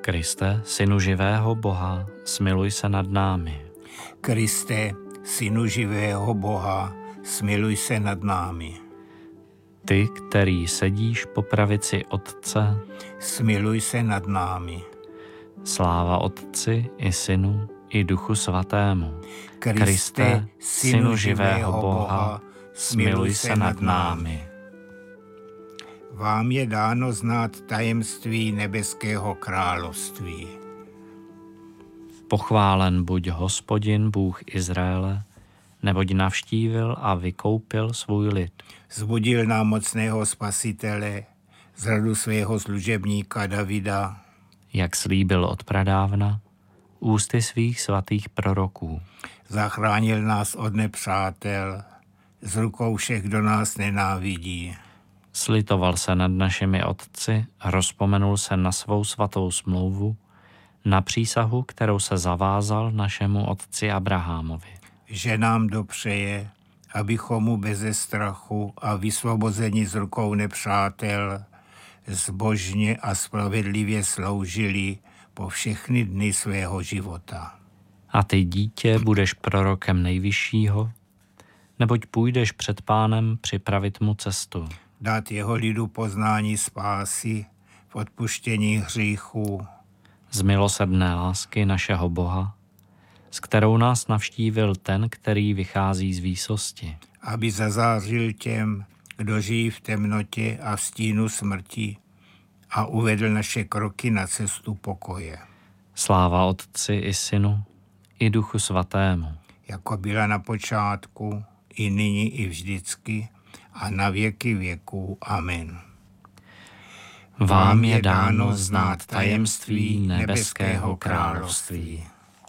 Kriste, Synu živého Boha, smiluj se nad námi. Kriste, Synu živého Boha, smiluj se nad námi. Ty, který sedíš po pravici Otce, Smiluj se nad námi. Sláva Otci i Synu i Duchu Svatému. Kriste, Synu živého Boha, smiluj se nad námi. Vám je dáno znát tajemství nebeského království. Pochválen buď Hospodin, Bůh Izraele, neboť navštívil a vykoupil svůj lid. Zbudil nám mocného spasitele z rodu svého služebníka Davida, Jak slíbil od pradávna, ústy svých svatých proroků. zachránil nás od nepřátel, z rukou všech, kdo nás nenávidí. Slitoval se nad našimi otci, rozpomenul se na svou svatou smlouvu, na přísahu, kterou se zavázal našemu otci Abrahamovi. Že nám dopřeje, abychom mu beze strachu a vysvobozeni z rukou nepřátel zbožně a spravedlivě sloužili po všechny dny svého života. A ty, dítě, budeš prorokem Nejvyššího, neboť půjdeš před Pánem připravit mu cestu. Dát jeho lidu poznání spásy v odpuštění hříchů, Z milosrdné lásky našeho Boha, s kterou nás navštívil ten, který vychází z výsosti. aby zazářil těm, kdo žijí v temnotě a v stínu smrti, a uvedl naše kroky na cestu pokoje. Sláva Otci i Synu i Duchu Svatému. Jako byla na počátku, i nyní, i vždycky, a na věky věků. Amen. Vám je dáno znát tajemství nebeského království.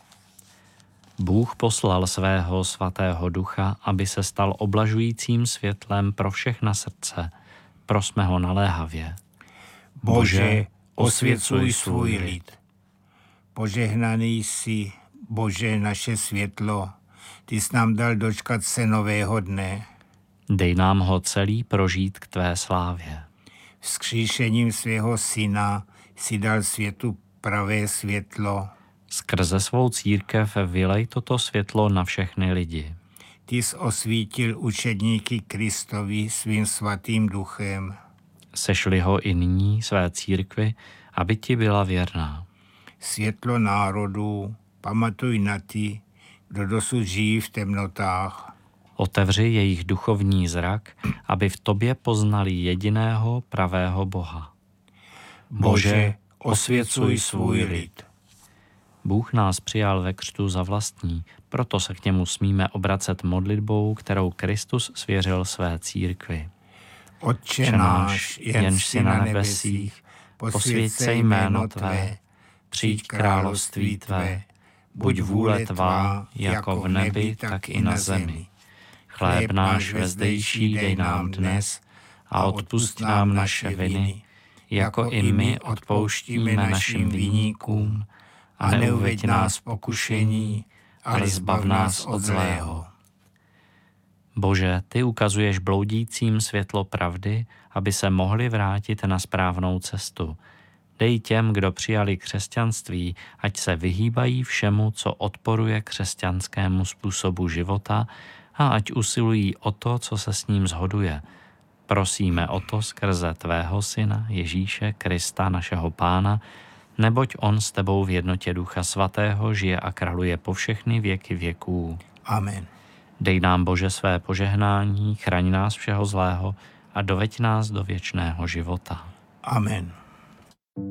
Bůh poslal svého svatého ducha, aby se stal oblažujícím světlem pro všechna srdce. Prosme ho naléhavě. Bože, osvěcuj svůj lid. Požehnaný jsi, Bože, naše světlo, ty jsi nám dal dočkat se nového dne. Dej nám ho celý prožít k tvé slávě. Vzkříšením svého syna si dal světu pravé světlo. Skrze svou církev vylej toto světlo na všechny lidi. Ty jsi osvítil učedníky Kristovi svým svatým duchem. Sešli ho i nyní své církvi, aby ti byla věrná. Světlo národů, pamatuj na ty, kdo dosud žijí v temnotách. Otevři jejich duchovní zrak, aby v tobě poznali jediného pravého Boha. Bože, osvěcuj svůj lid. Bůh nás přijal ve křtu za vlastní, proto se k němu smíme obracet modlitbou, kterou Kristus svěřil své církvi. Otče náš, jenž jsi na nebesích, posvěť se jméno tvé, přijď království tvé, buď vůle tvá, jako v nebi, tak i na zemi. Chléb náš vezdejší dej nám dnes a odpusť nám naše viny, jako i my odpouštíme našim viníkům, a neuveď nás v pokušení, ale zbav nás od zlého. Bože, ty ukazuješ bloudícím světlo pravdy, aby se mohli vrátit na správnou cestu. Dej těm, kdo přijali křesťanství, ať se vyhýbají všemu, co odporuje křesťanskému způsobu života, a ať usilují o to, co se s ním shoduje. Prosíme o to skrze tvého Syna Ježíše Krista, našeho Pána, neboť on s tebou v jednotě Ducha Svatého žije a králuje po všechny věky věků. Amen. Dej nám, Bože, své požehnání, chraň nás všeho zlého a doveď nás do věčného života. Amen.